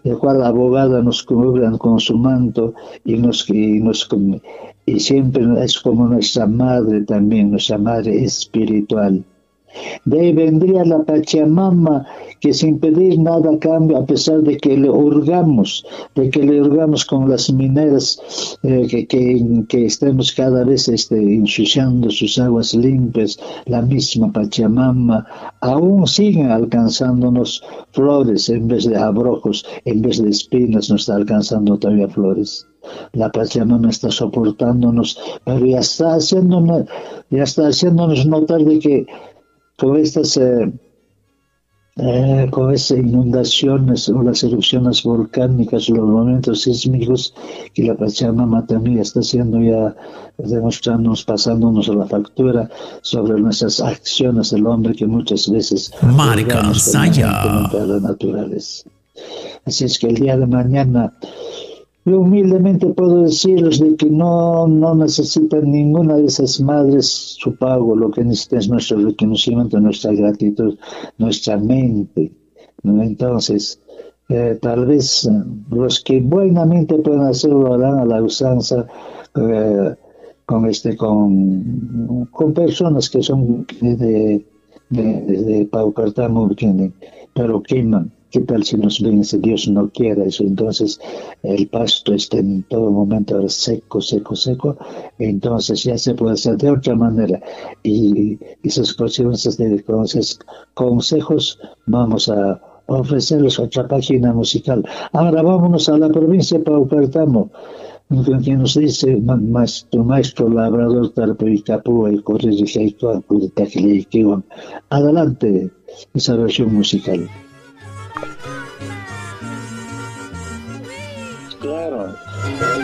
el cual la abogada nos cubra con su manto y siempre es como nuestra madre también, nuestra madre espiritual. De ahí vendría la Pachamama, que sin pedir nada a cambio, a pesar de que le hurgamos con las mineras, que estemos cada vez ensuciando sus aguas limpias, la misma Pachamama, aún siguen alcanzándonos flores en vez de abrojos, en vez de espinas, nos está alcanzando todavía flores. La Pachamama está soportándonos, pero ya está haciéndonos notar de que con con estas inundaciones o las erupciones volcánicas, los momentos sísmicos, que la Pachamama también está haciendo ya, demostrándonos, pasándonos la factura sobre nuestras acciones del hombre que muchas veces Marca juzgamos permanentemente Saya. a la naturaleza. Así es que el día de mañana yo humildemente puedo decirles de que no necesitan ninguna de esas madres su pago, lo que necesita es nuestro reconocimiento, nuestra gratitud, nuestra mente, ¿no? Entonces, tal vez los que buenamente pueden hacerlo harán a la usanza, eh, con personas que son de Paucartambo, ¿entienden? Pero queman. ¿Qué tal si nos ven, si Dios no quiera eso? Entonces el pasto está en todo momento ahora seco, seco, seco. Entonces ya se puede hacer de otra manera. Y esas consecuencias de consejos vamos a ofrecerles otra página musical. Ahora vámonos a la provincia de Paucartambo, que nos dice maestro labrador Tarpevicapúa y Correzi Jaitoa, Puditaquiliquiwan. Adelante esa versión musical. Claro.